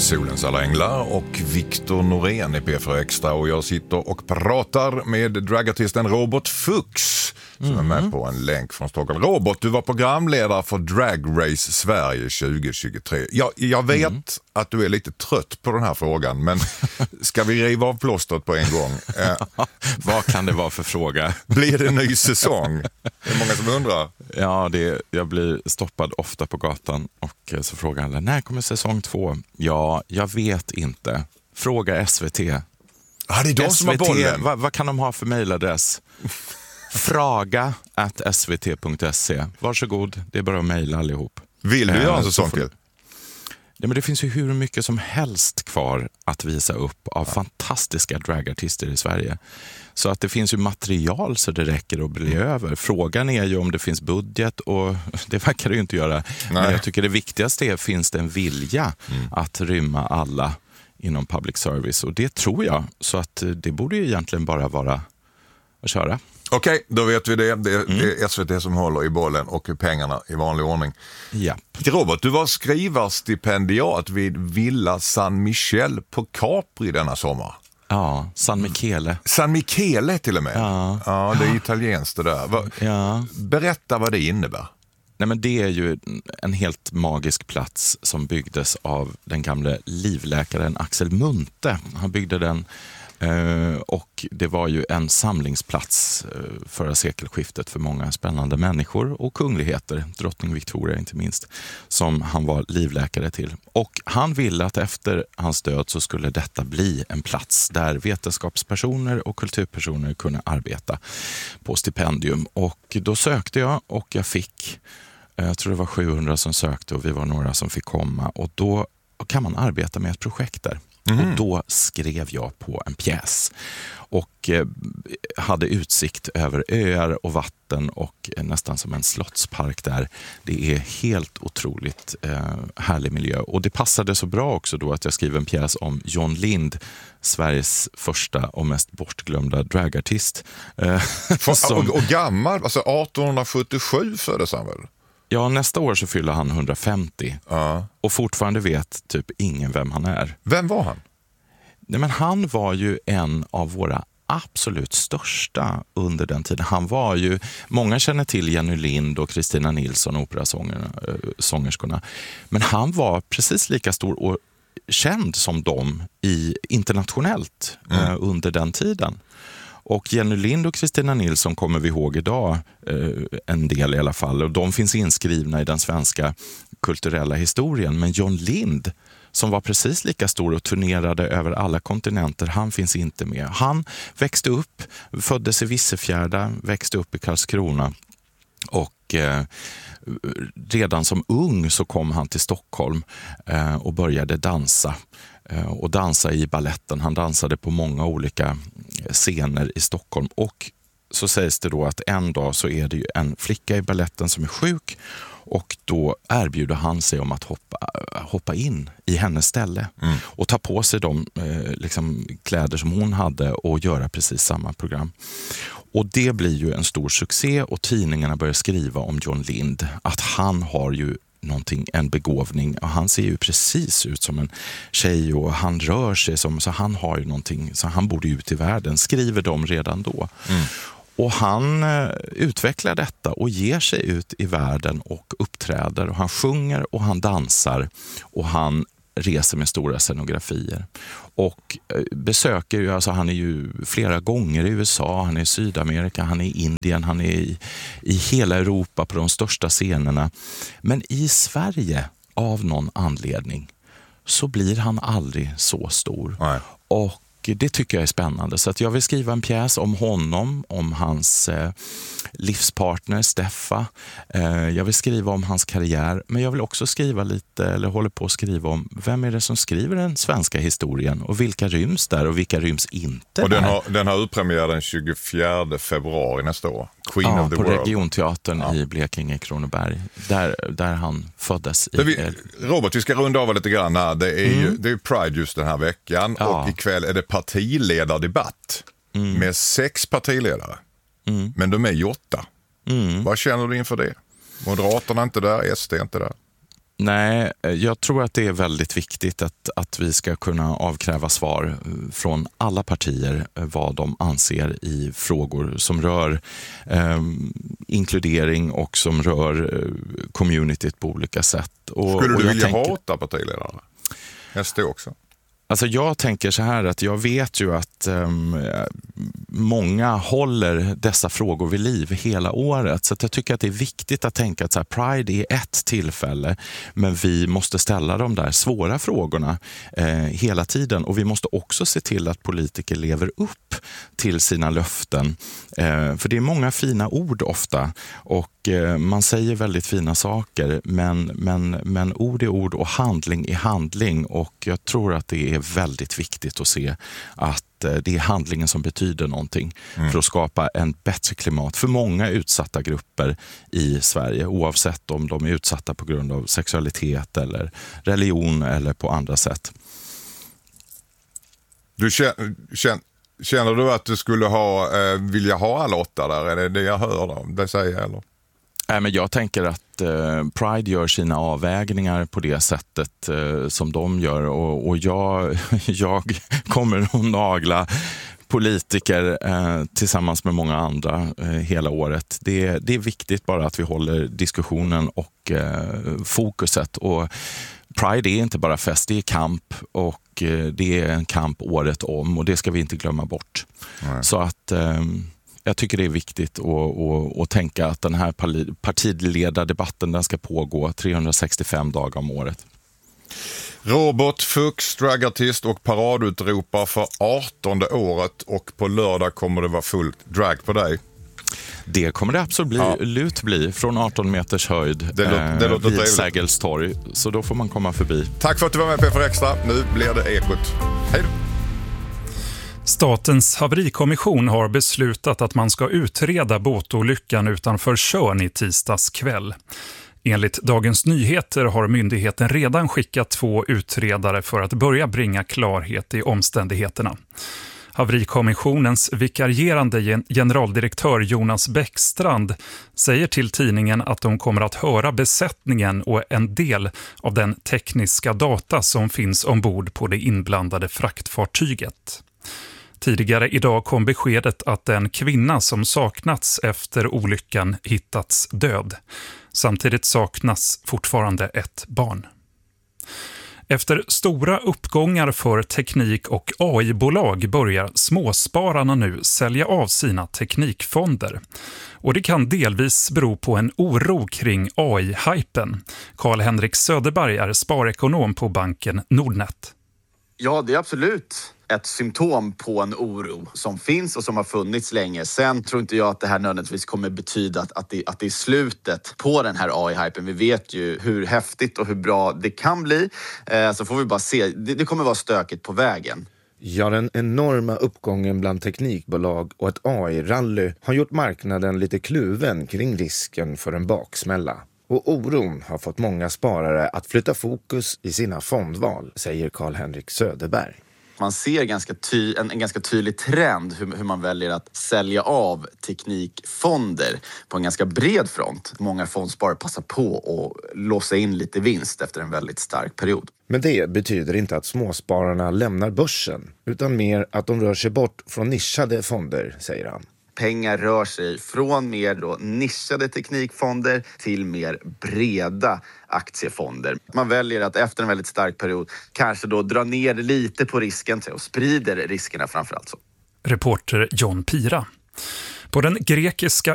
Solens alla änglar och Viktor Norén i P4 Extra, och jag sitter och pratar med dragartisten Robert Fuchs som är med på en länk från Stockholm. Robert, du var programledare för Drag Race Sverige 2023. Jag vet att du är lite trött på den här frågan, men ska vi riva av plåstret på en gång? Vad kan det vara för fråga? Blir det en ny säsong? Det är många som undrar. Ja, jag blir stoppad ofta på gatan och så frågar alla, när kommer säsong 2? Ja, jag vet inte. Fråga SVT. Det är de som har bollen. Vad kan de ha för mejladress? fraga@svt.se. Varsågod, det är bara att mejla allihop. Vill du göra en säsong till? Ja, men det finns ju hur mycket som helst kvar att visa upp av fantastiska dragartister i Sverige. Så att det finns ju material så det räcker att bli över. Frågan är ju om det finns budget, och det verkar det ju inte göra. Nej. Men jag tycker det viktigaste är, finns det en vilja att rymma alla inom public service? Och det tror jag. Så att det borde ju egentligen bara vara att köra. Okej, då vet vi det. Det är SVT som håller i bollen och pengarna i vanlig ordning. Ja. Robert, du var skrivarstipendiat vid Villa San Michele på Capri denna sommar. Ja, San Michele. San Michele till och med. Ja, det är italienskt det där. Ja. Berätta vad det innebär. Nej, men det är ju en helt magisk plats som byggdes av den gamla livläkaren Axel Munthe. Han byggde den och det var ju en samlingsplats förra sekelskiftet för många spännande människor och kungligheter, drottning Victoria inte minst, som han var livläkare till. Och han ville att efter hans död så skulle detta bli en plats där vetenskapspersoner och kulturpersoner kunde arbeta på stipendium. Och då sökte jag och jag fick, jag tror det var 700 som sökte och vi var några som fick komma, och då kan man arbeta med ett projekt där. Och då skrev jag på en pjäs och hade utsikt över öar och vatten och nästan som en slottspark där. Det är helt otroligt härlig miljö, och det passade så bra också då att jag skrev en pjäs om John Lind, Sveriges första och mest bortglömda dragartist. Och gammal, alltså 1877 föddes han väl? Ja, nästa år så fyller han 150 och fortfarande vet typ ingen vem han är. Vem var han? Nej, men han var ju en av våra absolut största under den tiden. Han var ju, många känner till Jenny Lind och Kristina Nilsson, operasångerskorna. Men han var precis lika stor och känd som dem internationellt under den tiden. Och Jenny Lind och Kristina Nilsson kommer vi ihåg idag, en del i alla fall. Och de finns inskrivna i den svenska kulturella historien. Men John Lind, som var precis lika stor och turnerade över alla kontinenter, han finns inte med. Han växte upp, föddes i Vissefjärda, växte upp i Karlskrona. Och redan som ung så kom han till Stockholm och började dansa. Och dansa i balletten. Han dansade på många olika scener i Stockholm. Och så sägs det då att en dag så är det ju en flicka i balletten som är sjuk, och då erbjuder han sig om att hoppa in i hennes ställe och ta på sig de kläder som hon hade och göra precis samma program. Och det blir ju en stor succé, och tidningarna börjar skriva om John Lind, att han har ju en begåvning, och han ser ju precis ut som en tjej och han rör sig som, så han har ju någonting, så han borde ut i världen, skriver de redan då. Och han utvecklar detta och ger sig ut i världen och uppträder, och han sjunger och han dansar och han reser med stora scenografier och besöker ju, alltså han är ju flera gånger i USA, han är i Sydamerika, han är i Indien, han är i hela Europa på de största scenerna. Men i Sverige, av någon anledning, så blir han aldrig så stor. Nej. Och det tycker jag är spännande. Så att jag vill skriva en pjäs om honom, om hans livspartner Steffa. Jag vill skriva om hans karriär, men jag vill också skriva lite, eller håller på att skriva om vem är det som skriver den svenska historien och vilka ryms där och vilka ryms inte. Och den har utpremiär den 24 februari nästa år. Queen of the på World. Regionteatern i Blekinge, Kronoberg, där han föddes. Robert, vi ska runda av lite grann här. Det är Pride just den här veckan, och ikväll är det partiledardebatt med 6 partiledare. Men de är ju 8. Vad känner du inför det? Moderaterna är inte där, SD är inte där. Nej, jag tror att det är väldigt viktigt att vi ska kunna avkräva svar från alla partier vad de anser i frågor som rör inkludering och som rör communityt på olika sätt. Skulle du vilja ha 8 partiledare? SD också. Alltså jag tänker så här att jag vet ju att många håller dessa frågor vid liv hela året. Så att jag tycker att det är viktigt att tänka att så här, Pride är ett tillfälle, men vi måste ställa de där svåra frågorna hela tiden. Och vi måste också se till att politiker lever upp till sina löften. För det är många fina ord ofta och man säger väldigt fina saker, men ord är ord och handling är handling, och jag tror att det är väldigt viktigt att se att det är handlingen som betyder någonting för att skapa en bättre klimat för många utsatta grupper i Sverige, oavsett om de är utsatta på grund av sexualitet eller religion eller på andra sätt. Du känner du att du skulle vilja ha alla 8 där? Är det jag hör det säga eller? Nej, men jag tänker att Pride gör sina avvägningar på det sättet som de gör, och jag kommer att nagla politiker tillsammans med många andra hela året. Det är viktigt bara att vi håller diskussionen och fokuset, och Pride är inte bara fest, det är kamp, och det är en kamp året om, och det ska vi inte glömma bort. Nej. Så att jag tycker det är viktigt att tänka att den här partiledardebatten den ska pågå 365 dagar om året. Robot Fuchs, dragartist och paradutropar för 18:e året, och på lördag kommer det vara fullt drag på dig. Det kommer det absolut bli från 18 meters höjd det låter vid Sergels torg, så då får man komma förbi. Tack för att du var med på P4 Extra. Nu blir det Ekot. Hej då! Statens haverikommission har beslutat att man ska utreda båtolyckan utanför Tjörn i tisdags kväll. Enligt Dagens Nyheter har myndigheten redan skickat 2 utredare för att börja bringa klarhet i omständigheterna. Haverikommissionens vikarierande generaldirektör Jonas Bäckstrand säger till tidningen att de kommer att höra besättningen och en del av den tekniska data som finns ombord på det inblandade fraktfartyget. Tidigare idag kom beskedet att en kvinna som saknats efter olyckan hittats död. Samtidigt saknas fortfarande ett barn. Efter stora uppgångar för teknik- och AI-bolag börjar småspararna nu sälja av sina teknikfonder. Och det kan delvis bero på en oro kring AI-hypen. Carl-Henrik Söderberg är sparekonom på banken Nordnet. Ja, det är absolut ett symptom på en oro som finns och som har funnits länge. Sen tror inte jag att det här nödvändigtvis kommer betyda att det är slutet på den här AI-hypen. Vi vet ju hur häftigt och hur bra det kan bli. Så får vi bara se. Det kommer vara stökigt på vägen. Ja, den enorma uppgången bland teknikbolag och ett AI-rally har gjort marknaden lite kluven kring risken för en baksmälla. Och oron har fått många sparare att flytta fokus i sina fondval, säger Carl-Henrik Söderberg. Man ser en ganska tydlig trend hur man väljer att sälja av teknikfonder på en ganska bred front. Många fondsparare passar på att låsa in lite vinst efter en väldigt stark period. Men det betyder inte att småspararna lämnar börsen, utan mer att de rör sig bort från nischade fonder, säger han. Pengar rör sig från mer då nischade teknikfonder till mer breda aktiefonder. Man väljer att efter en väldigt stark period kanske då dra ner lite på risken och sprider riskerna framförallt så. Reporter John Pira. På den grekiska